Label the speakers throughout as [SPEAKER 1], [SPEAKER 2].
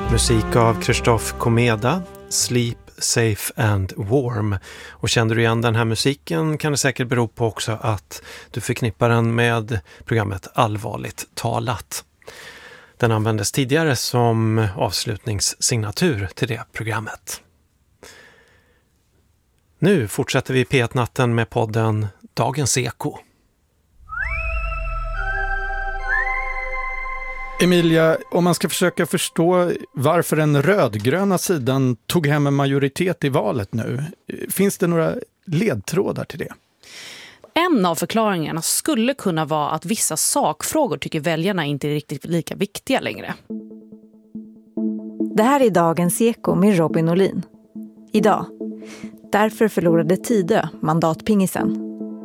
[SPEAKER 1] Musik av Christoph Komeda, Sleep Safe and Warm. Och kände du igen den här musiken kan det säkert bero på också att du förknippar den med programmet Allvarligt talat. Den användes tidigare som avslutningssignatur till det programmet. Nu fortsätter vi P1-natten med podden Dagens Eko.
[SPEAKER 2] Emilia, om man ska försöka förstå varför den rödgröna sidan tog hem en majoritet i valet nu, finns det några ledtrådar till det?
[SPEAKER 3] En av förklaringarna skulle kunna vara att vissa sakfrågor tycker väljarna inte är riktigt lika viktiga längre.
[SPEAKER 4] Det här är Dagens Eko med Robin Olin. Idag. Därför förlorade Tidö mandatpingisen.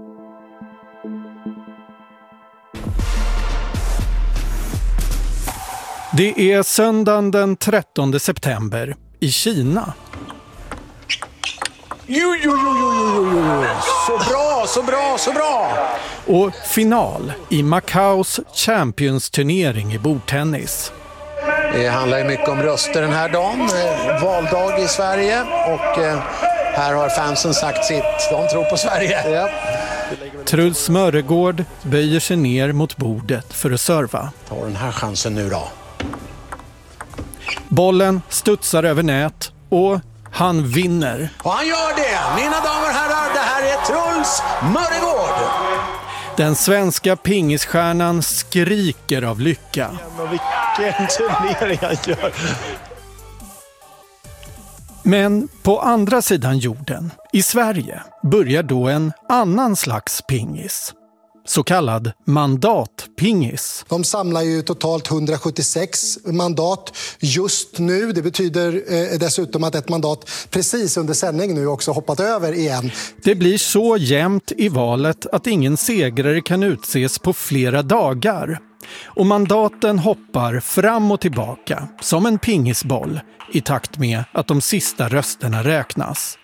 [SPEAKER 2] Det är söndagen den 13 september i Kina.
[SPEAKER 5] Så bra!
[SPEAKER 2] Och final i Macaos Champions-turnering i bordtennis.
[SPEAKER 5] Det handlar ju mycket om röster den här dagen, valdag i Sverige och här har fansen sagt sitt, de tror på Sverige. Ja.
[SPEAKER 2] Truls Smörregård böjer sig ner mot bordet för att serva.
[SPEAKER 5] Ta den här chansen nu då.
[SPEAKER 2] Bollen studsar över nät och han vinner.
[SPEAKER 5] Och han gör det! Mina damer och herrar, det här är Truls Smörregård!
[SPEAKER 2] Den svenska pingisstjärnan skriker av lycka.
[SPEAKER 5] Vilken turnering han gör!
[SPEAKER 2] Men på andra sidan jorden, i Sverige, börjar då en annan slags pingis. Så kallad mandatpingis.
[SPEAKER 6] De samlar ju totalt 176 mandat just nu. Det betyder dessutom att ett mandat precis under sändning nu också hoppat över igen.
[SPEAKER 2] Det blir så jämnt i valet att ingen segrare kan utses på flera dagar. Och mandaten hoppar fram och tillbaka som en pingisboll i takt med att de sista rösterna räknas.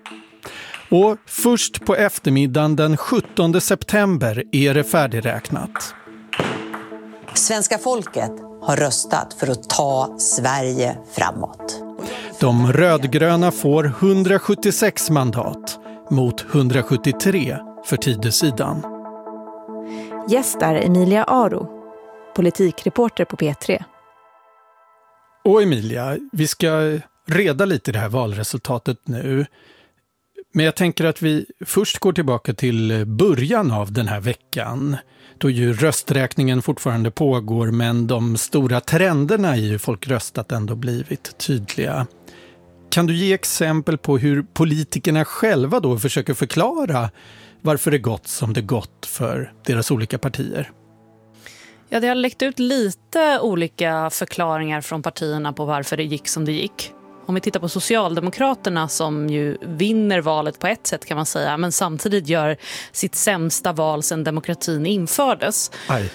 [SPEAKER 2] Och först på eftermiddagen den 17 september är det färdigräknat.
[SPEAKER 7] Svenska folket har röstat för att ta Sverige framåt.
[SPEAKER 2] De rödgröna får 176 mandat mot 173 för Tidösidan.
[SPEAKER 4] Gäst är Emilia Aro, politikreporter på P3.
[SPEAKER 2] Och Emilia, vi ska reda lite det här valresultatet nu. Men jag tänker att vi först går tillbaka till början av den här veckan. Då ju rösträkningen fortfarande pågår, men de stora trenderna i hur folk röstat ändå blivit tydliga. Kan du ge exempel på hur politikerna själva då försöker förklara varför det gått som det gått för deras olika partier?
[SPEAKER 3] Ja, det har läckt ut lite olika förklaringar från partierna på varför det gick som det gick. Om vi tittar på Socialdemokraterna som ju vinner valet på ett sätt kan man säga, men samtidigt gör sitt sämsta val sedan demokratin infördes.
[SPEAKER 2] Aj,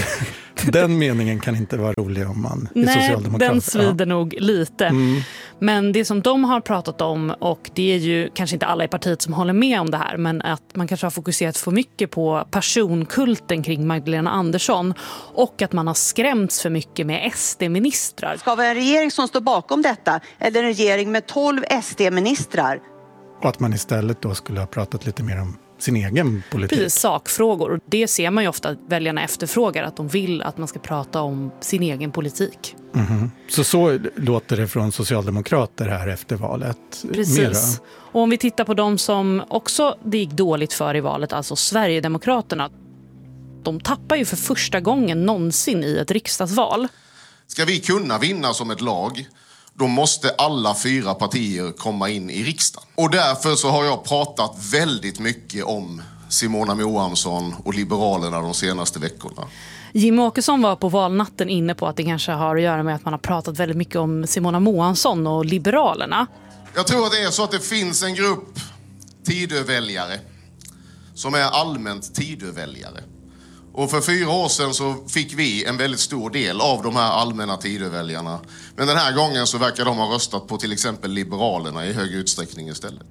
[SPEAKER 2] den meningen kan inte vara rolig om man är socialdemokrat.
[SPEAKER 3] Nej, den svider nog lite. Men det som de har pratat om, och det är ju kanske inte alla i partiet som håller med om det här, men att man kanske har fokuserat för mycket på personkulten kring Magdalena Andersson och att man har skrämts för mycket med SD-ministrar.
[SPEAKER 8] Ska vi ha en regering som står bakom detta eller en regering med 12 SD-ministrar?
[SPEAKER 2] Och att man istället då skulle ha pratat lite mer om sin egen politik.
[SPEAKER 3] Precis, sakfrågor. Och det ser man ju ofta att väljarna efterfrågar, att de vill att man ska prata om sin egen politik.
[SPEAKER 2] Mm-hmm. Så låter det från socialdemokrater här efter valet.
[SPEAKER 3] Precis.
[SPEAKER 2] Mera.
[SPEAKER 3] Och om vi tittar på de som också det gick dåligt för i valet, alltså Sverigedemokraterna. De tappar ju för första gången någonsin i ett riksdagsval.
[SPEAKER 9] Ska vi kunna vinna som ett lag, då måste alla 4 partier komma in i riksdagen. Och därför så har jag pratat väldigt mycket om Simona Moansson och Liberalerna de senaste veckorna.
[SPEAKER 3] Jimmie Åkesson var på valnatten inne på att det kanske har att göra med att man har pratat väldigt mycket om Simona Moansson och Liberalerna.
[SPEAKER 9] Jag tror att det är så att det finns en grupp Tidöväljare som är allmänt Tidöväljare. Och för 4 år sedan så fick vi en väldigt stor del av de här allmänna Tidöväljarna. Men den här gången så verkar de ha röstat på till exempel Liberalerna i hög utsträckning istället.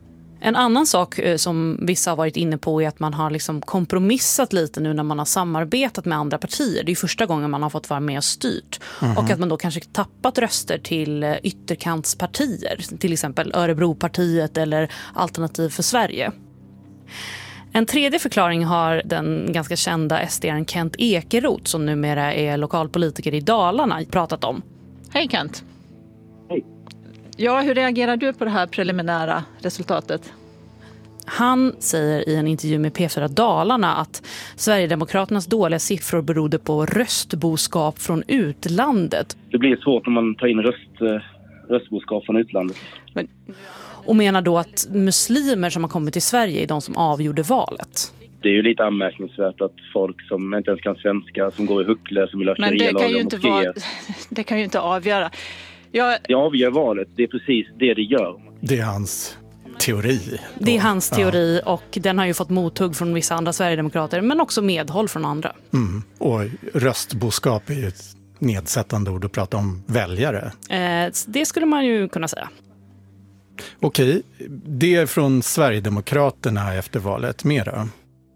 [SPEAKER 3] En annan sak som vissa har varit inne på är att man har liksom kompromissat lite nu när man har samarbetat med andra partier. Det är första gången man har fått vara med och styrt. Och att man då kanske tappat röster till ytterkantspartier. Till exempel Örebropartiet eller Alternativ för Sverige. En tredje förklaring har den ganska kända SD:aren Kent Ekeroth, som numera är lokalpolitiker i Dalarna, pratat om.
[SPEAKER 10] Hej Kent.
[SPEAKER 11] Hej.
[SPEAKER 10] Ja, hur reagerar du på det här preliminära resultatet?
[SPEAKER 3] Han säger i en intervju med P4 Dalarna att Sverigedemokraternas dåliga siffror berodde på röstboskap från utlandet.
[SPEAKER 11] Det blir svårt om man tar in röstboskap från utlandet.
[SPEAKER 3] Och menar då att muslimer som har kommit till Sverige är de som avgjorde valet.
[SPEAKER 11] Det är ju lite anmärkningsvärt att folk som inte ens kan svenska, som går i huckle, som vill ha sharia-lagar och moskéer.
[SPEAKER 10] Det kan ju inte avgöra.
[SPEAKER 11] Det avgör valet, det är precis det gör.
[SPEAKER 2] Det är hans teori.
[SPEAKER 3] Det är hans teori och den har ju fått mothugg från vissa andra Sverigedemokrater men också medhåll från andra.
[SPEAKER 2] Och röstboskap är ju ett nedsättande ord att prata om väljare.
[SPEAKER 3] Det skulle man ju kunna säga.
[SPEAKER 2] Okej, det är från Sverigedemokraterna efter valet. Mera?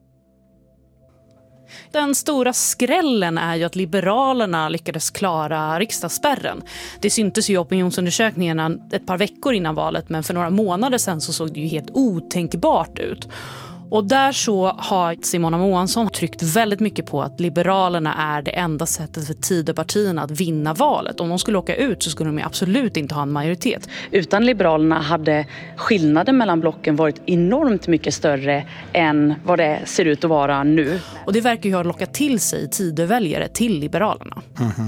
[SPEAKER 3] Den stora skrällen är ju att Liberalerna lyckades klara riksdagsspärren. Det syntes ju i opinionsundersökningarna ett par veckor innan valet, men för några månader sedan så såg det ju helt otänkbart ut. Och där så har Simona Moansson tryckt väldigt mycket på att Liberalerna är det enda sättet för Tidöpartierna att vinna valet. Om de skulle åka ut så skulle de absolut inte ha en majoritet.
[SPEAKER 12] Utan Liberalerna hade skillnaden mellan blocken varit enormt mycket större än vad det ser ut att vara nu.
[SPEAKER 3] Och det verkar ju ha lockat till sig Tidöväljare till Liberalerna.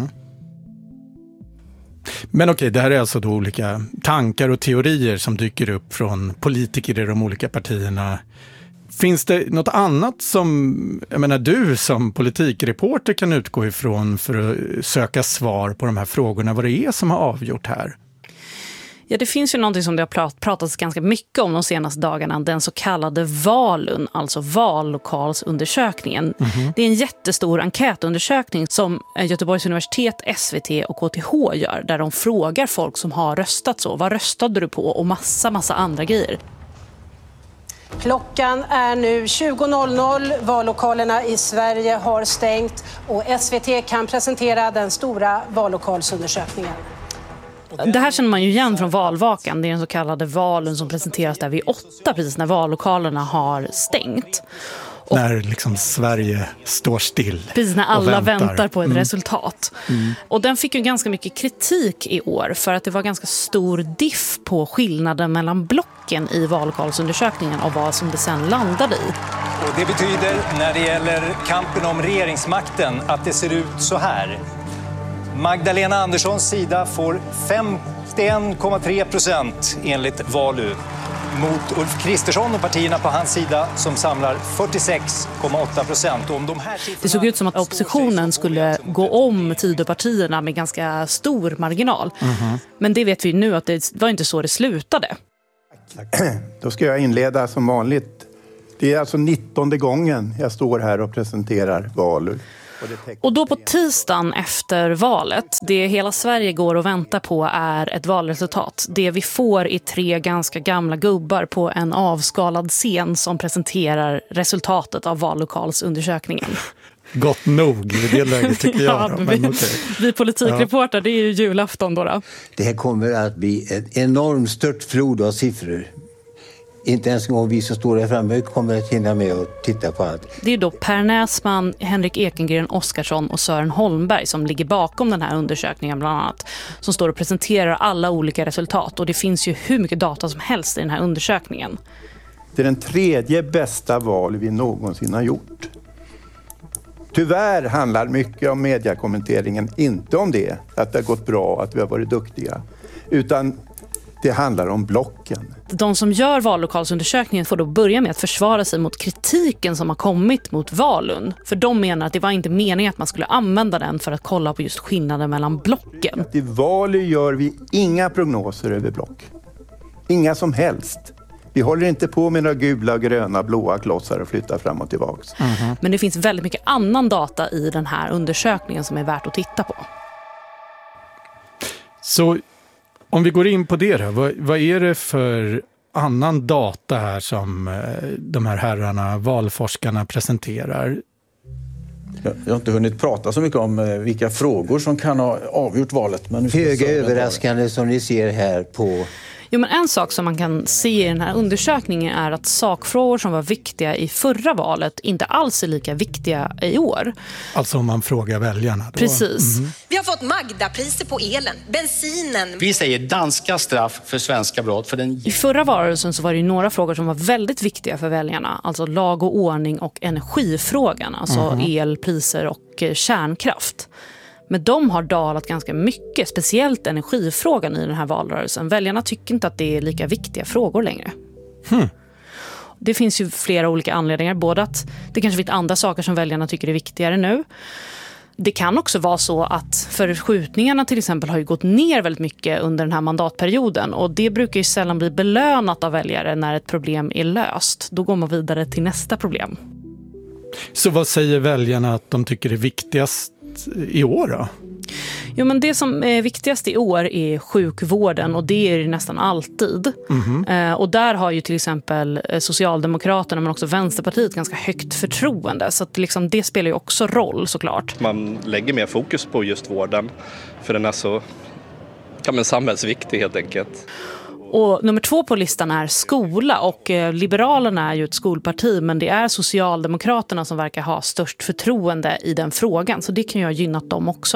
[SPEAKER 2] Men okej, det här är alltså då olika tankar och teorier som dyker upp från politiker i de olika partierna. Finns det något annat som, jag menar, du som politikreporter kan utgå ifrån för att söka svar på de här frågorna, vad det är som har avgjort här?
[SPEAKER 3] Ja, det finns ju någonting som det har pratats ganska mycket om de senaste dagarna, den så kallade VALUN, alltså vallokalsundersökningen. Det är en jättestor enkätundersökning som Göteborgs universitet, SVT och KTH gör, där de frågar folk som har röstat så, vad röstade du på, och massa andra grejer.
[SPEAKER 13] Klockan är nu 20.00. Vallokalerna i Sverige har stängt och SVT kan presentera den stora vallokalsundersökningen.
[SPEAKER 3] Det här känner man ju igen från valvakan. Det är den så kallade valen som presenteras där vid 8, precis när vallokalerna har stängt.
[SPEAKER 2] Och när liksom Sverige står still.
[SPEAKER 3] Precis när alla väntar på ett resultat. Och den fick ju ganska mycket kritik i år för att det var ganska stor diff på skillnaden mellan blocken i vallokalsundersökningen och vad som det sen landade i.
[SPEAKER 14] Och det betyder när det gäller kampen om regeringsmakten att det ser ut så här. Magdalena Anderssons sida får 51,3% enligt Valu. Mot Ulf Kristersson och partierna på hans sida som samlar 46,8%.
[SPEAKER 3] Det såg ut som att oppositionen skulle gå om Tidöpartierna med ganska stor marginal. Men det vet vi nu att det var inte så det slutade.
[SPEAKER 15] Då ska jag inleda som vanligt. Det är alltså 19:e gången jag står här och presenterar Valu.
[SPEAKER 3] Och då på tisdagen efter valet, det hela Sverige går och väntar på är ett valresultat. Det vi får är 3 ganska gamla gubbar på en avskalad scen som presenterar resultatet av vallokalsundersökningen.
[SPEAKER 2] Gott nog i det läget tycker jag.
[SPEAKER 3] Vi politikreporter, det är ju julafton då.
[SPEAKER 16] Det här kommer att bli en enorm störtflod av siffror. Inte ens en gång vi som står där framme kommer att hinna med och titta på allt.
[SPEAKER 3] Det är då Per Näsman, Henrik Ekengren Oskarsson och Sören Holmberg som ligger bakom den här undersökningen bland annat. Som står och presenterar alla olika resultat. Och det finns ju hur mycket data som helst i den här undersökningen.
[SPEAKER 15] Det är den 3:e bästa val vi någonsin har gjort. Tyvärr handlar mycket om mediekommenteringen inte om det. Att det har gått bra, att vi har varit duktiga. Utan det handlar om blocken.
[SPEAKER 3] De som gör vallokalsundersökningen får då börja med att försvara sig mot kritiken som har kommit mot Valun. För de menar att det var inte meningen att man skulle använda den för att kolla på just skillnaden mellan blocken.
[SPEAKER 15] I Valu gör vi inga prognoser över block. Inga som helst. Vi håller inte på med några gula, gröna, blåa klossar och flyttar fram och tillbaks.
[SPEAKER 3] Men det finns väldigt mycket annan data i den här undersökningen som är värt att titta på.
[SPEAKER 2] Så om vi går in på det då, vad är det för annan data här som de här herrarna, valforskarna, presenterar.
[SPEAKER 17] Jag har inte hunnit prata så mycket om vilka frågor som kan ha avgjort valet. Men
[SPEAKER 16] höga överraskande som ni ser här på...
[SPEAKER 3] Jo, men en sak som man kan se i den här undersökningen är att sakfrågor som var viktiga i förra valet inte alls är lika viktiga i år.
[SPEAKER 2] Alltså om man frågar väljarna. Då.
[SPEAKER 3] Precis.
[SPEAKER 18] Mm. Vi har fått Magda-priser på elen, bensinen.
[SPEAKER 19] Vi säger danska straff för svenska brott. För den...
[SPEAKER 3] I förra valrörelsen så var det ju några frågor som var väldigt viktiga för väljarna. Alltså lag och ordning och energifrågan. Alltså elpriser och kärnkraft. Men de har dalat ganska mycket, speciellt energifrågan i den här valrörelsen. Väljarna tycker inte att det är lika viktiga frågor längre. Det finns ju flera olika anledningar. Både att det kanske finns andra saker som väljarna tycker är viktigare nu. Det kan också vara så att förskjutningarna till exempel har ju gått ner väldigt mycket under den här mandatperioden. Och det brukar ju sällan bli belönat av väljare när ett problem är löst. Då går man vidare till nästa problem.
[SPEAKER 2] Så vad säger väljarna att de tycker är viktigast i år då?
[SPEAKER 3] Jo, men det som är viktigast i år är sjukvården, och det är det nästan alltid. Och där har ju till exempel Socialdemokraterna men också Vänsterpartiet ganska högt förtroende. Så att liksom, det spelar ju också roll såklart.
[SPEAKER 20] Man lägger mer fokus på just vården för den är så samhällsviktig helt enkelt.
[SPEAKER 3] Och nummer 2 på listan är skola, och Liberalerna är ju ett skolparti, men det är Socialdemokraterna som verkar ha störst förtroende i den frågan, så det kan ju ha gynnat dem också.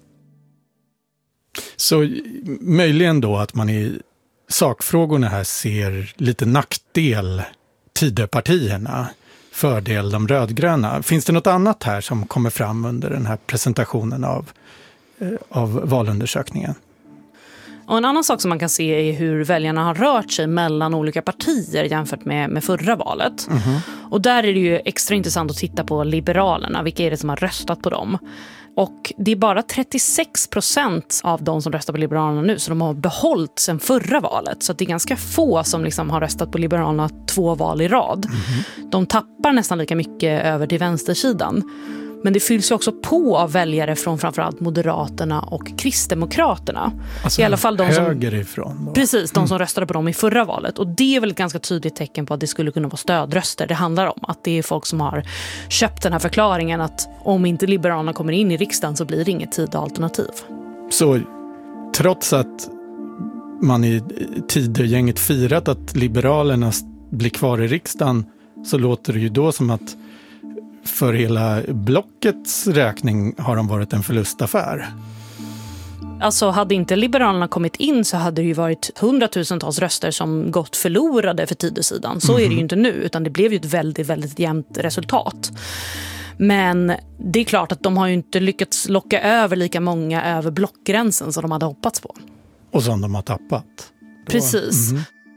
[SPEAKER 2] Så möjligen då att man i sakfrågorna här ser lite nackdel Tidöpartierna, fördel de rödgröna. Finns det något annat här som kommer fram under den här presentationen av valundersökningen?
[SPEAKER 3] Och en annan sak som man kan se är hur väljarna har rört sig mellan olika partier jämfört med förra valet. Och där är det ju extra intressant att titta på Liberalerna. Vilka är det som har röstat på dem? Och det är bara 36% av de som röstar på Liberalerna nu, så de har behållit sen förra valet. Så det är ganska få som liksom har röstat på Liberalerna 2 val i rad. De tappar nästan lika mycket över till vänstersidan. Men det fylls ju också på av väljare från framförallt Moderaterna och Kristdemokraterna.
[SPEAKER 2] Alltså
[SPEAKER 3] i alla fall de som,
[SPEAKER 2] högerifrån då.
[SPEAKER 3] Precis, de som röstade på dem i förra valet. Och det är väl ett ganska tydligt tecken på att det skulle kunna vara stödröster. Det handlar om att det är folk som har köpt den här förklaringen att om inte Liberalerna kommer in i riksdagen så blir det inget Tidö-alternativ.
[SPEAKER 2] Så trots att man i Tidö-gänget firat att Liberalerna blir kvar i riksdagen, så låter det ju då som att för hela blockets räkning har de varit en förlustaffär.
[SPEAKER 3] Alltså hade inte Liberalerna kommit in så hade det ju varit 100,000-tals röster som gått förlorade för Tidö-sidan. Så är det ju inte nu, utan det blev ju ett väldigt, väldigt jämnt resultat. Men det är klart att de har ju inte lyckats locka över lika många över blockgränsen som de hade hoppats på.
[SPEAKER 2] Och som de har tappat.
[SPEAKER 3] Precis.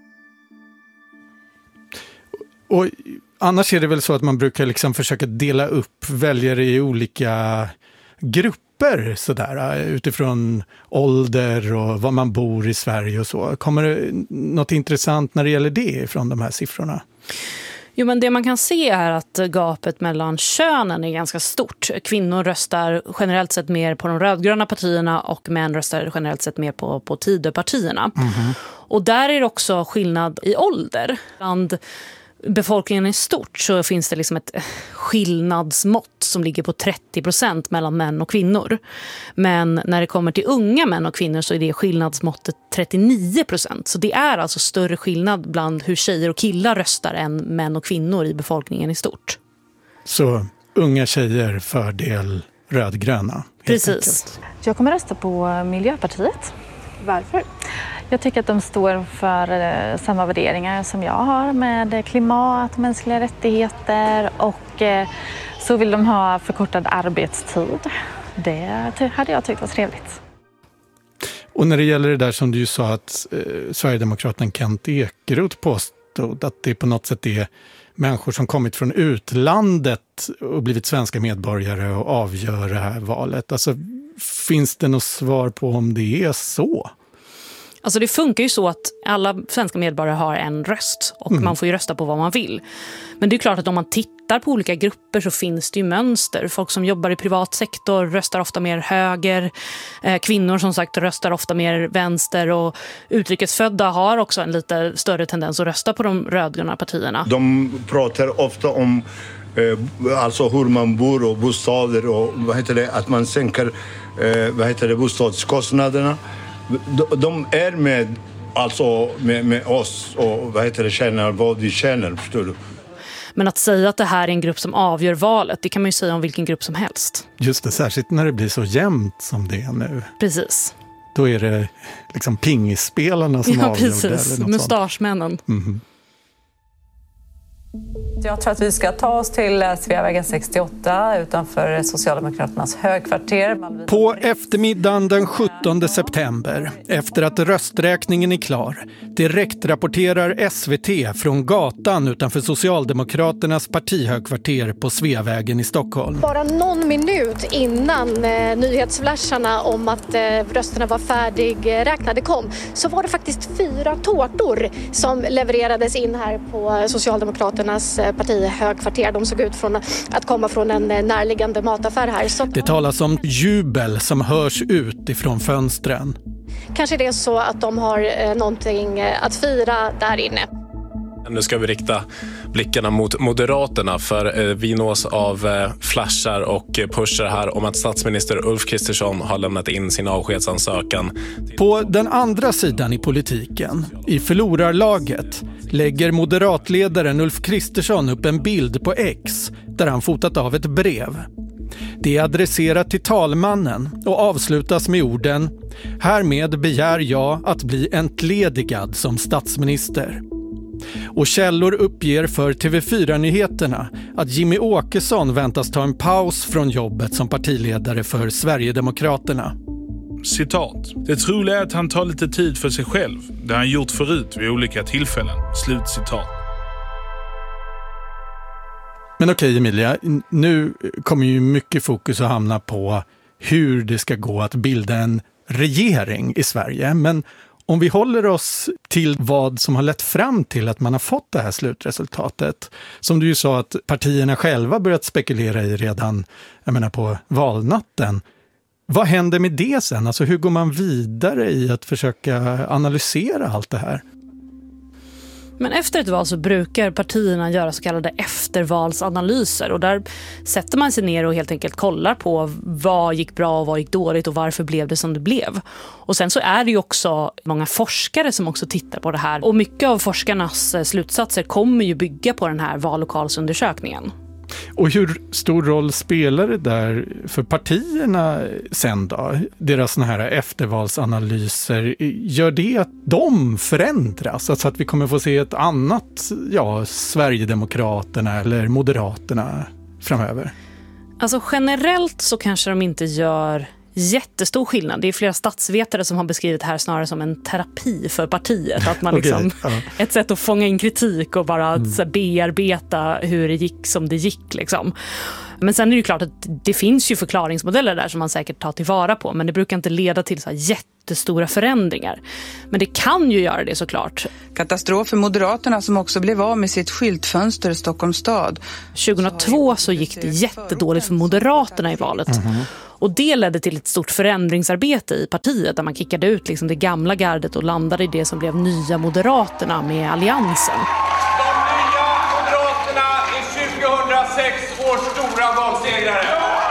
[SPEAKER 2] Och annars är det väl så att man brukar liksom försöka dela upp väljare i olika grupper sådär, utifrån ålder och var man bor i Sverige och så. Kommer det något intressant när det gäller det från de här siffrorna?
[SPEAKER 3] Jo, men det man kan se är att gapet mellan könen är ganska stort. Kvinnor röstar generellt sett mer på de rödgröna partierna och män röstar generellt sett mer på Tidö-partierna. Och där är det också skillnad i ålder. Bland befolkningen i stort så finns det liksom ett skillnadsmått som ligger på 30% mellan män och kvinnor. Men när det kommer till unga män och kvinnor så är det skillnadsmåttet 39%. Så det är alltså större skillnad bland hur tjejer och killar röstar än män och kvinnor i befolkningen i stort.
[SPEAKER 2] Så unga tjejer fördel rödgröna.
[SPEAKER 3] Precis.
[SPEAKER 2] Enkelt.
[SPEAKER 21] Jag kommer rösta på Miljöpartiet. Varför? Jag tycker att de står för samma värderingar som jag har med klimat, mänskliga rättigheter och så vill de ha förkortad arbetstid. Det hade jag tyckt var trevligt.
[SPEAKER 2] Och när det gäller det där som du sa att Sverigedemokraten Kent Ekeroth påstod att det på något sätt är människor som kommit från utlandet och blivit svenska medborgare och avgör det här valet. Alltså, finns det något svar på om det är så?
[SPEAKER 3] Alltså det funkar ju så att alla svenska medborgare har en röst och man får ju rösta på vad man vill. Men det är klart att om man tittar på olika grupper så finns det ju mönster. Folk som jobbar i privat sektor röstar ofta mer höger. Kvinnor som sagt röstar ofta mer vänster, och utrikesfödda har också en lite större tendens att rösta på de rödgröna partierna.
[SPEAKER 1] De pratar ofta om alltså hur man bor och bostäder och att man sänker bostadskostnaderna. De är med oss och känner vad vi känner, förstår du?
[SPEAKER 3] Men att säga att det här är en grupp som avgör valet, det kan man ju säga om vilken grupp som helst.
[SPEAKER 2] Just det, särskilt när det blir så jämnt som det är nu.
[SPEAKER 3] Precis.
[SPEAKER 2] Då är det liksom pingisspelarna som avgör.
[SPEAKER 3] Ja, precis. Mustaschmännen.
[SPEAKER 2] Mm.
[SPEAKER 22] Jag tror att vi ska ta oss till Sveavägen 68 utanför Socialdemokraternas högkvarter.
[SPEAKER 2] På eftermiddagen den 17 september, efter att rösträkningen är klar, direkt rapporterar SVT från gatan utanför Socialdemokraternas partihögkvarter på Sveavägen i Stockholm.
[SPEAKER 23] Bara någon minut innan nyhetsflasharna om att rösterna var färdigräknade kom, så var det faktiskt 4 tårtor som levererades in här på Socialdemokraternas partihögkvarter. De såg ut från att komma från en närliggande mataffär här. Så
[SPEAKER 2] det talas om jubel som hörs ut ifrån fönstren.
[SPEAKER 23] Kanske det är så att de har någonting att fira där inne.
[SPEAKER 24] Nu ska vi rikta blickarna mot Moderaterna, för vi nås av flashar och pushar här om att statsminister Ulf Kristersson har lämnat in sin avskedsansökan.
[SPEAKER 2] På den andra sidan i politiken, i förlorarlaget, lägger moderatledaren Ulf Kristersson upp en bild på X där han fotat av ett brev. Det är adresserat till talmannen och avslutas med orden: "Härmed begär jag att bli entledigad som statsminister." Och källor uppger för TV4-nyheterna att Jimmy Åkesson väntas ta en paus från jobbet som partiledare för Sverigedemokraterna.
[SPEAKER 25] Citat: "Det troliga är att han tar lite tid för sig själv. Det har han gjort förut vid olika tillfällen." Slutcitat.
[SPEAKER 2] Men okej Emilia, nu kommer ju mycket fokus att hamna på hur det ska gå att bilda en regering i Sverige. Men om vi håller oss till vad som har lett fram till att man har fått det här slutresultatet, som du ju sa att partierna själva börjat spekulera i redan, på valnatten. Vad händer med det sen? Alltså hur går man vidare i att försöka analysera allt det här?
[SPEAKER 3] Men efter ett val så brukar partierna göra så kallade eftervalsanalyser, och där sätter man sig ner och helt enkelt kollar på vad gick bra och vad gick dåligt och varför blev det som det blev. Och sen så är det ju också många forskare som också tittar på det här, och mycket av forskarnas slutsatser kommer ju bygga på den här vallokalsundersökningen.
[SPEAKER 2] Och hur stor roll spelar det där för partierna sen då? Deras såna här eftervalsanalyser, gör det att de förändras? Alltså att vi kommer få se ett annat, Sverigedemokraterna eller Moderaterna framöver?
[SPEAKER 3] Alltså generellt så kanske de inte gör jättestor skillnad. Det är flera statsvetare som har beskrivit det här snarare som en terapi för partiet. Att man ett sätt att fånga in kritik och bara bearbeta hur det gick som det gick. Liksom. Men sen är det ju klart att det finns ju förklaringsmodeller där som man säkert tar tillvara på. Men det brukar inte leda till så här jättestora förändringar. Men det kan ju göra det såklart.
[SPEAKER 26] Katastrof för Moderaterna som också blev av med sitt skyltfönster i Stockholms stad.
[SPEAKER 3] 2002 så gick det jättedåligt för Moderaterna i valet. Och det ledde till ett stort förändringsarbete i partiet där man kickade ut liksom det gamla gardet och landade i det som blev nya Moderaterna med alliansen.
[SPEAKER 27] De nya Moderaterna är 2006 års stora valsegrare.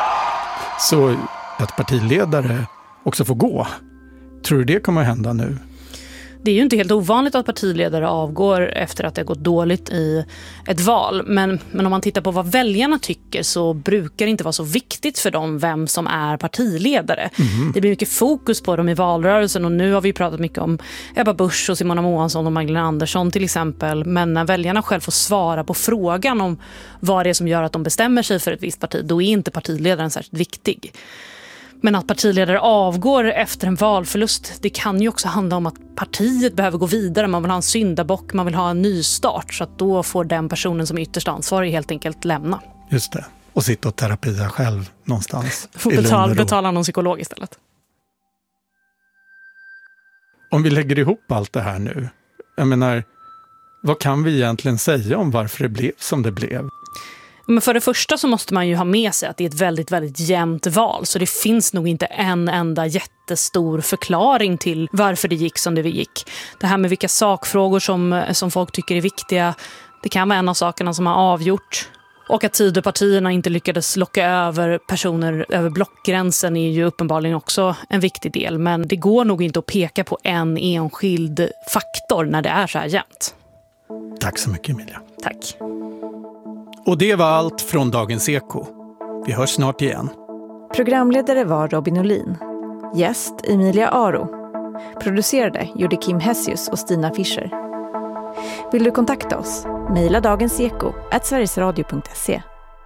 [SPEAKER 2] Så att partiledare också får gå. Tror du det kommer att hända nu?
[SPEAKER 3] Det är ju inte helt ovanligt att partiledare avgår efter att det har gått dåligt i ett val. Men om man tittar på vad väljarna tycker så brukar det inte vara så viktigt för dem vem som är partiledare. Det blir mycket fokus på dem i valrörelsen, och nu har vi pratat mycket om Ebba Busch och Simona Moansson och Magdalena Andersson till exempel. Men när väljarna själv får svara på frågan om vad det är som gör att de bestämmer sig för ett visst parti, då är inte partiledaren särskilt viktig. Men att partiledare avgår efter en valförlust, det kan ju också handla om att partiet behöver gå vidare. Man vill ha en syndabock, man vill ha en ny start. Så att då får den personen som är ytterst ansvarig helt enkelt lämna.
[SPEAKER 2] Just det. Och sitta och terapia själv någonstans.
[SPEAKER 3] Får betala någon psykolog istället.
[SPEAKER 2] Om vi lägger ihop allt det här nu, jag menar, vad kan vi egentligen säga om varför det blev som det blev?
[SPEAKER 3] Men för det första så måste man ju ha med sig att det är ett väldigt, väldigt jämnt val. Så det finns nog inte en enda jättestor förklaring till varför det gick som det gick. Det här med vilka sakfrågor som folk tycker är viktiga, det kan vara en av sakerna som har avgjort. Och att Tidöpartierna inte lyckades locka över personer över blockgränsen är ju uppenbarligen också en viktig del. Men det går nog inte att peka på en enskild faktor när det är så här jämnt.
[SPEAKER 2] Tack så mycket, Emilia.
[SPEAKER 3] Tack.
[SPEAKER 2] Och det var allt från Dagens Eko. Vi hörs snart igen.
[SPEAKER 4] Programledare var Robin Olin. Gäst Emilia Aro. Producerade gjorde Kim Hessius och Stina Fischer. Vill du kontakta oss? Mejla dagenseko@sverigesradio.se.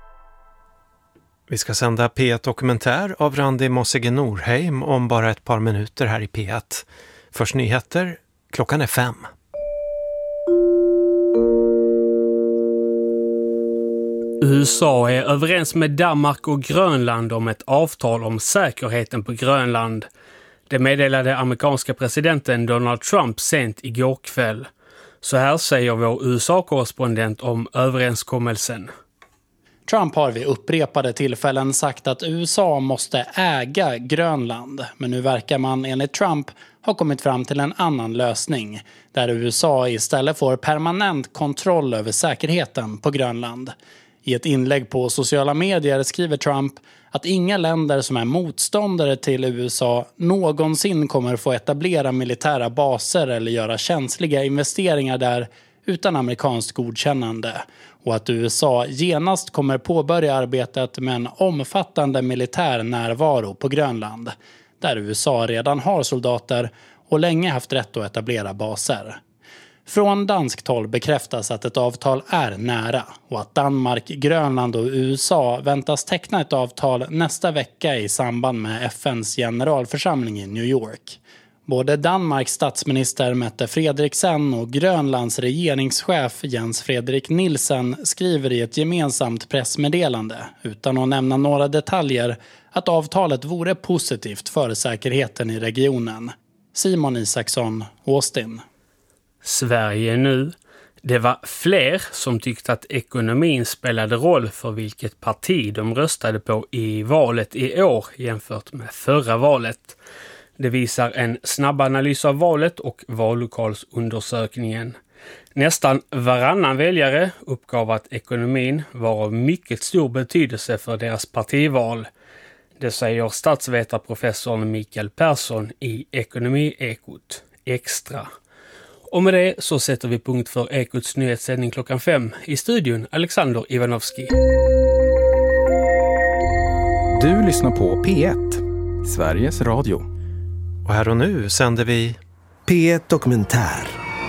[SPEAKER 5] Vi ska sända P1 Dokumentär av Randi Mossige Norheim om bara ett par minuter här i P1. Först nyheter, klockan är 5.
[SPEAKER 6] USA är överens med Danmark och Grönland om ett avtal om säkerheten på Grönland. Det meddelade amerikanska presidenten Donald Trump sent igår kväll. Så här säger vår USA-korrespondent om överenskommelsen.
[SPEAKER 7] Trump har vid upprepade tillfällen sagt att USA måste äga Grönland. Men nu verkar man enligt Trump ha kommit fram till en annan lösning. Där USA istället får permanent kontroll över säkerheten på Grönland. I ett inlägg på sociala medier skriver Trump att inga länder som är motståndare till USA någonsin kommer få etablera militära baser eller göra känsliga investeringar där utan amerikanskt godkännande. Och att USA genast kommer påbörja arbetet med en omfattande militär närvaro på Grönland. Där USA redan har soldater och länge haft rätt att etablera baser. Från danskt håll bekräftas att ett avtal är nära och att Danmark, Grönland och USA väntas teckna ett avtal nästa vecka i samband med FNs generalförsamling i New York. Både Danmarks statsminister Mette Frederiksen och Grönlands regeringschef Jens Frederik Nielsen skriver i ett gemensamt pressmeddelande, utan att nämna några detaljer, att avtalet vore positivt för säkerheten i regionen. Simon Isaksson, Austin.
[SPEAKER 6] Sverige nu. Det var fler som tyckte att ekonomin spelade roll för vilket parti de röstade på i valet i år jämfört med förra valet. Det visar en snabb analys av valet och vallokalsundersökningen. Nästan varannan väljare uppgav att ekonomin var av mycket stor betydelse för deras partival. Det säger statsvetarprofessorn Mikael Persson i Ekonomi-ekot Extra. Och med det så sätter vi punkt för Ekots nyhetssändning klockan 5. I studion Alexander Ivanovski.
[SPEAKER 8] Du lyssnar på P1, Sveriges Radio.
[SPEAKER 5] Och här och nu sänder vi
[SPEAKER 9] P1 Dokumentär.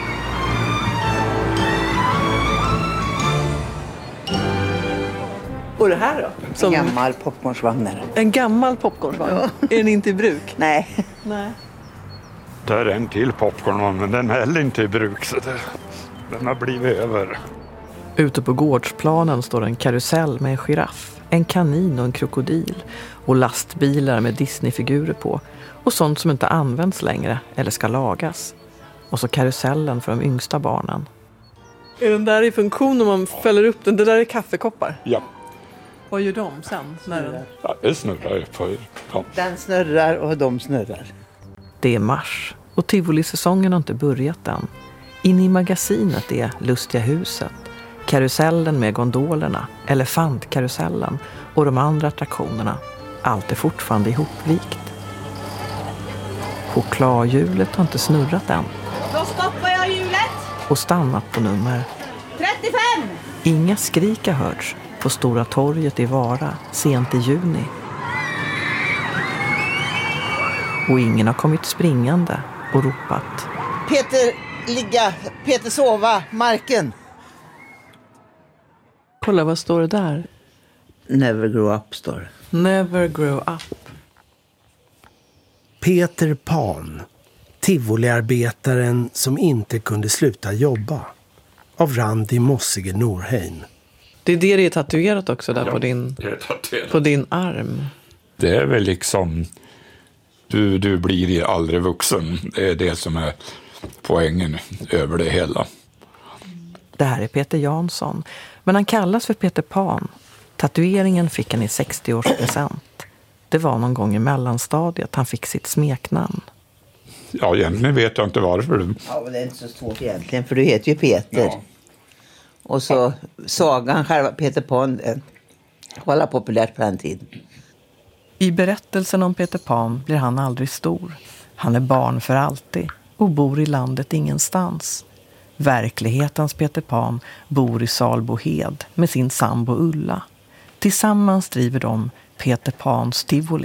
[SPEAKER 10] Och det här då?
[SPEAKER 28] En gammal popcornsvagn.
[SPEAKER 10] En gammal popcornsvagn? Ja. Är den inte i bruk?
[SPEAKER 28] Nej.
[SPEAKER 29] Det är en till popcorn, men den är heller inte i bruk, så den har blivit över.
[SPEAKER 10] Ute på gårdsplanen står en karusell med en giraff, en kanin och en krokodil och lastbilar med Disney-figurer på och sånt som inte används längre eller ska lagas. Och så karusellen för de yngsta barnen. Är den där i funktion om man fäller upp den? Det där är kaffekoppar?
[SPEAKER 29] Ja.
[SPEAKER 10] Vad gör de sen?
[SPEAKER 29] Ja, det snurrar på dem.
[SPEAKER 28] Den snurrar och de snurrar.
[SPEAKER 10] Det är mars och Tivoli-säsongen har inte börjat än. Inne i magasinet är Lustiga huset, karusellen med gondolerna, elefantkarusellen och de andra attraktionerna. Allt är fortfarande ihopvikt. Chokladhjulet har inte snurrat än.
[SPEAKER 28] Då stoppar jag hjulet!
[SPEAKER 10] Och stannat på nummer
[SPEAKER 28] 35!
[SPEAKER 10] Inga skrik har hörts på Stora torget i Vara sent i juni. Och ingen har kommit springande och ropat.
[SPEAKER 28] Peter ligga, Peter sova, marken.
[SPEAKER 10] Kolla, vad står det där?
[SPEAKER 28] Never grow up, står det.
[SPEAKER 10] Never grow up.
[SPEAKER 9] Peter Pan, Tivoliarbetaren som inte kunde sluta jobba. Av Randi Mossige Norheim.
[SPEAKER 10] Det är tatuerat också där på din arm.
[SPEAKER 29] Det är väl liksom Du blir aldrig vuxen. Det är det som är poängen över det hela.
[SPEAKER 10] Det här är Peter Jansson, men han kallas för Peter Pan. Tatueringen fick han i 60-årspresent. Det var någon gång i mellanstadiet han fick sitt smeknamn.
[SPEAKER 29] Ja, egentligen vet jag inte varför.
[SPEAKER 28] Ja, det är inte så svårt egentligen, för du heter ju Peter. Ja. Och så sagan själva, Peter Pan, var populärt på den tiden.
[SPEAKER 10] I berättelsen om Peter Pan blir han aldrig stor. Han är barn för alltid och bor i landet ingenstans. Verklighetens Peter Pan bor i Salbohed med sin sambo Ulla. Tillsammans driver de Peter Pans tivoli.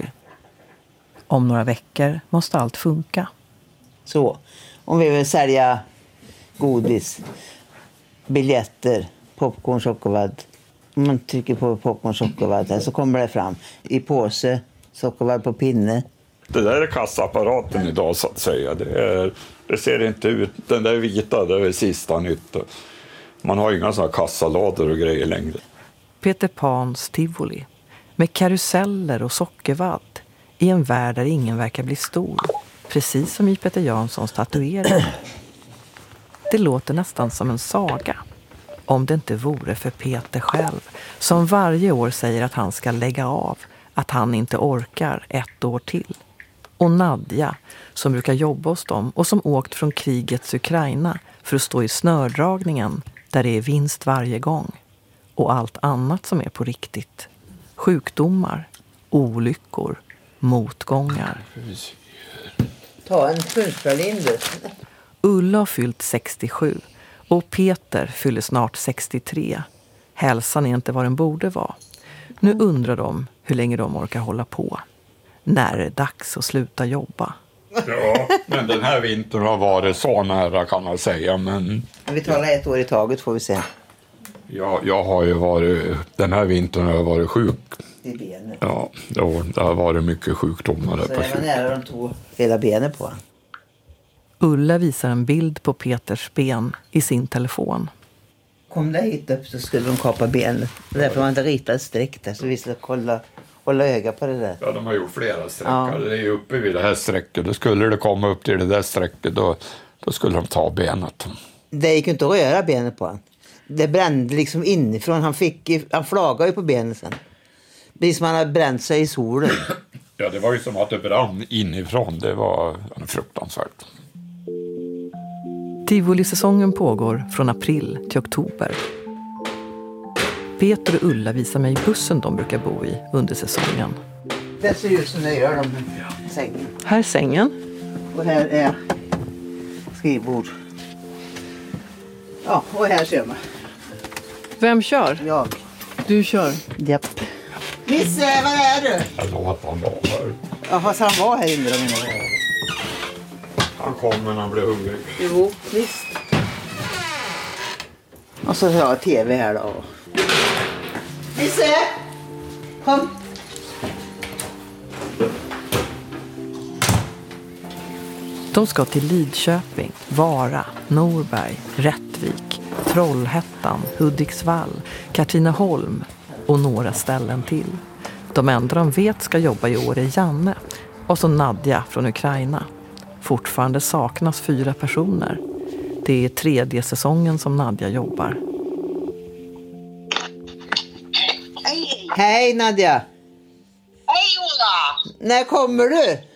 [SPEAKER 10] Om några veckor måste allt funka.
[SPEAKER 28] Så, om vi vill sälja godis, biljetter, popcorn, sockervadd. Om man trycker på popcorn, sockervadd så kommer det fram i påse, sockervadd på pinne.
[SPEAKER 29] Det där är kassaapparaten idag så att säga. Det ser inte ut, den där vita, det är sista nytt. Man har inga sådana kassalådor och grejer längre.
[SPEAKER 10] Peter Pans tivoli med karuseller och sockervadd i en värld där ingen verkar bli stor. Precis som i Peter Janssons tatuering. Det låter nästan som en saga. Om det inte vore för Peter själv som varje år säger att han ska lägga av. Att han inte orkar 1 år till. Och Nadja som brukar jobba hos dem och som åkt från krigets Ukraina för att stå i snördragningen där det är vinst varje gång. Och allt annat som är på riktigt. Sjukdomar, olyckor, motgångar.
[SPEAKER 28] Ta en punschpralin.
[SPEAKER 10] Ulla har fyllt 67 och Peter fyller snart 63. Hälsan är inte vad den borde vara. Nu undrar de hur länge de orkar hålla på. När är det dags att sluta jobba?
[SPEAKER 29] Ja, men den här vintern har varit så nära kan man säga. Men
[SPEAKER 28] vi talar 1 år i taget får vi se.
[SPEAKER 29] Jag har ju varit, den här vintern har jag varit sjuk.
[SPEAKER 28] I benet?
[SPEAKER 29] Ja, det har varit mycket sjukdomar.
[SPEAKER 28] Så det var nära de tog hela benet på.
[SPEAKER 10] Ulla visar en bild på Peters ben i sin telefon.
[SPEAKER 28] Kom där hit upp så skulle de kapa benet. Därför man inte ritat ett streck där så vi skulle hålla öga på det där.
[SPEAKER 29] Ja, de har gjort flera streck. Ja. Det är ju uppe vid det här strecket. Då skulle det komma upp till det där strecket då skulle de ta benet.
[SPEAKER 28] Det gick inte att röra benet på han. Det brände liksom inifrån. Han flagade ju på benet sen. Det är som han hade bränt sig i solen.
[SPEAKER 29] Ja, det var ju som att det brann inifrån. Det var fruktansvärt.
[SPEAKER 10] Tivoli-säsongen pågår från april till oktober. Peter och Ulla visar mig bussen de brukar bo i under säsongen.
[SPEAKER 28] Det ser ut som det gör de sängen.
[SPEAKER 10] Här är sängen.
[SPEAKER 28] Och här är skrivbord. Ja, och här kör man.
[SPEAKER 10] Vem kör?
[SPEAKER 28] Jag.
[SPEAKER 10] Du kör?
[SPEAKER 28] Japp. Nisse, var är du?
[SPEAKER 29] Jag sa att han var här.
[SPEAKER 28] Ja, fast han var här inne.
[SPEAKER 29] Han kom när han blev hungrig.
[SPEAKER 28] Jo, visst. Och så har jag tv här då. Nisse! Kom!
[SPEAKER 10] De ska till Lidköping, Vara, Norberg, Rättvik, Trollhättan, Hudiksvall, Katrineholm och några ställen till. De enda de vet ska jobba i år är Janne och så Nadja från Ukraina. Fortfarande saknas 4 personer. Det är 3:e säsongen som Nadja jobbar.
[SPEAKER 28] Hej Nadja!
[SPEAKER 11] Hej Ola!
[SPEAKER 28] När kommer du?